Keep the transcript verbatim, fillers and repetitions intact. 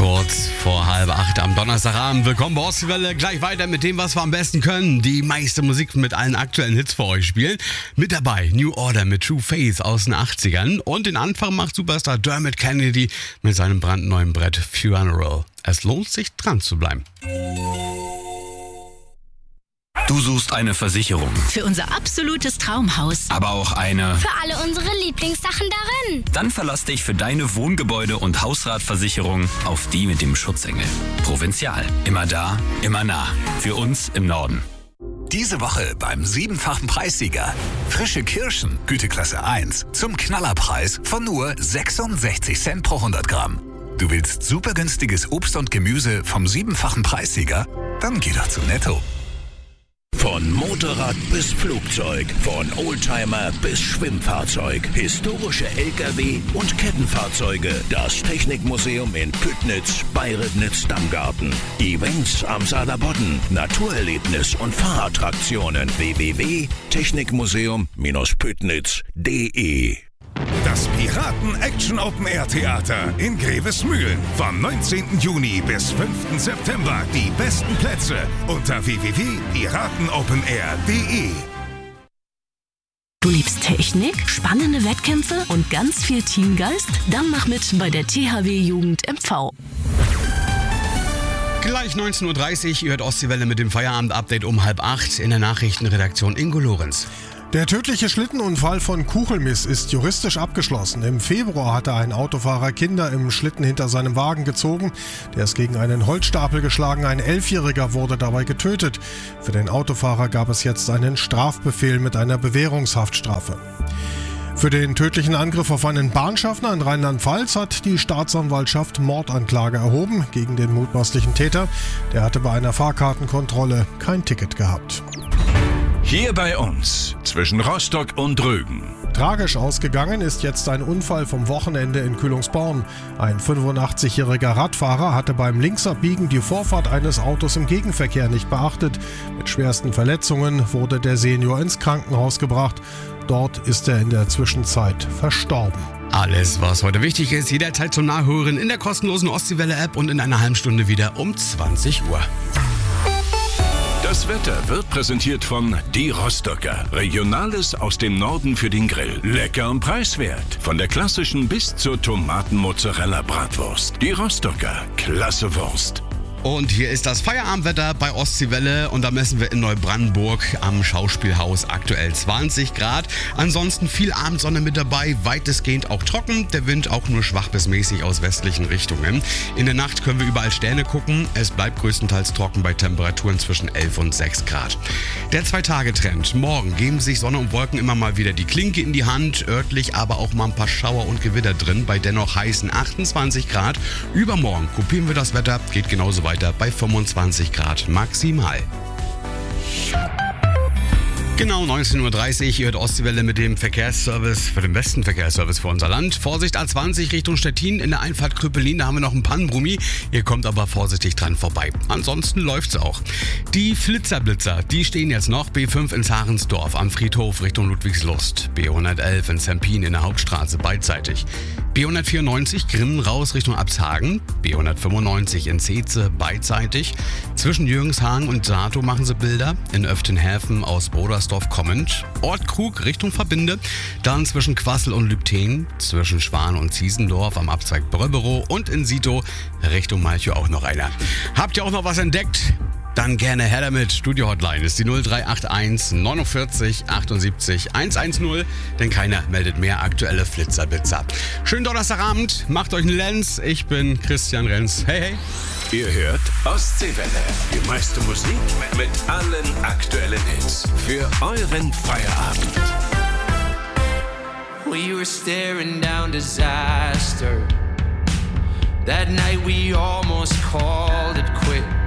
Kurz vor halb acht am Donnerstagabend. Willkommen bei Ostseewelle. Gleich weiter mit dem, was wir am besten können. Die meiste Musik mit allen aktuellen Hits für euch spielen. Mit dabei New Order mit True Faith aus den achtzigern. Und den Anfang macht Superstar Dermot Kennedy mit seinem brandneuen Brett Funeral. Es lohnt sich, dran zu bleiben. Du suchst eine Versicherung. Für unser absolutes Traumhaus. Aber auch eine... Für alle unsere Lieblingssachen darin. Dann verlass dich für deine Wohngebäude- und Hausratversicherung auf die mit dem Schutzengel. Provinzial. Immer da, immer nah. Für uns im Norden. Diese Woche beim siebenfachen Preissieger. Frische Kirschen, Güteklasse eins, zum Knallerpreis von nur sechsundsechzig Cent pro hundert Gramm. Du willst super günstiges Obst und Gemüse vom siebenfachen Preissieger? Dann geh doch zu Netto. Von Motorrad bis Flugzeug, von Oldtimer bis Schwimmfahrzeug, historische L K W und Kettenfahrzeuge. Das Technikmuseum in Püttnitz, Bayrednitz-Dammgarten. Events am Saarlandbodden, Naturerlebnis und Fahrattraktionen. w w w punkt technikmuseum Püttnitz punkt de Das Piraten-Action-Open-Air-Theater in Grevesmühlen. Vom neunzehnten Juni bis fünften September. Die besten Plätze unter w w w punkt piratenopenair punkt de. Du liebst Technik, spannende Wettkämpfe und ganz viel Teamgeist? Dann mach mit bei der T H W Jugend M V. Gleich neunzehn Uhr dreißig, ihr hört Ostseewelle mit dem Feierabend-Update um halb acht in der Nachrichtenredaktion Ingo Lorenz. Der tödliche Schlittenunfall von Kuchelmiss ist juristisch abgeschlossen. Im Februar hatte ein Autofahrer Kinder im Schlitten hinter seinem Wagen gezogen. Der ist gegen einen Holzstapel geschlagen. Ein Elfjähriger wurde dabei getötet. Für den Autofahrer gab es jetzt einen Strafbefehl mit einer Bewährungshaftstrafe. Für den tödlichen Angriff auf einen Bahnschaffner in Rheinland-Pfalz hat die Staatsanwaltschaft Mordanklage erhoben gegen den mutmaßlichen Täter. Der hatte bei einer Fahrkartenkontrolle kein Ticket gehabt. Hier bei uns, zwischen Rostock und Rügen. Tragisch ausgegangen ist jetzt ein Unfall vom Wochenende in Kühlungsborn. Ein fünfundachtzigjähriger Radfahrer hatte beim Linksabbiegen die Vorfahrt eines Autos im Gegenverkehr nicht beachtet. Mit schwersten Verletzungen wurde der Senior ins Krankenhaus gebracht. Dort ist er in der Zwischenzeit verstorben. Alles, was heute wichtig ist, jederzeit zum Nachhören in der kostenlosen Ostseewelle-App und in einer halben Stunde wieder um zwanzig Uhr. Das Wetter wird präsentiert von Die Rostocker. Regionales aus dem Norden für den Grill. Lecker und preiswert. Von der klassischen bis zur Tomaten-Mozzarella-Bratwurst. Die Rostocker. Klasse Wurst. Und hier ist das Feierabendwetter bei Ostseewelle und da messen wir in Neubrandenburg am Schauspielhaus aktuell zwanzig Grad. Ansonsten viel Abendsonne mit dabei, weitestgehend auch trocken, der Wind auch nur schwach bis mäßig aus westlichen Richtungen. In der Nacht können wir überall Sterne gucken, es bleibt größtenteils trocken bei Temperaturen zwischen elf und sechs Grad. Der Zwei-Tage-Trend. Morgen geben sich Sonne und Wolken immer mal wieder die Klinke in die Hand, örtlich aber auch mal ein paar Schauer und Gewitter drin bei dennoch heißen achtundzwanzig Grad. Übermorgen kopieren wir das Wetter, geht genauso weiter bei fünfundzwanzig Grad maximal. Genau neunzehn Uhr dreißig, ihr hört Ostseewelle mit dem Verkehrsservice, für den besten Verkehrsservice für unser Land. Vorsicht A zwanzig Richtung Stettin, in der Einfahrt Krüppelin, da haben wir noch einen Pannenbrummi. Ihr kommt aber vorsichtig dran vorbei. Ansonsten läuft's auch. Die Flitzerblitzer, die stehen jetzt noch. B fünf in Zarensdorf am Friedhof Richtung Ludwigslust. B hundertelf in Zempin in der Hauptstraße beidseitig. B hundertvierundneunzig Grimmen raus Richtung Abshagen. B hundertfünfundneunzig in Zeetze beidseitig. Zwischen Jürgenshagen und Sato machen sie Bilder. In Öftenhäfen aus Brodersdorf kommend. Ort Krug Richtung Verbinde. Dann zwischen Quassel und Lübten. Zwischen Schwan und Ziesendorf am Abzweig Bröberow. Und in Sito Richtung Malchow auch noch einer. Habt ihr auch noch was entdeckt? Dann gerne her damit. Studio-Hotline ist die null drei acht eins neunundvierzig achtundsiebzig hundertzehn, denn keiner meldet mehr aktuelle Flitzerblitzer. Schönen Donnerstagabend, macht euch einen Lenz. Ich bin Christian Renz. Hey, hey. Ihr hört Ostseewelle. Die meiste Musik mit allen aktuellen Hits. Für euren Feierabend. We were staring down disaster. That night we almost called it quits.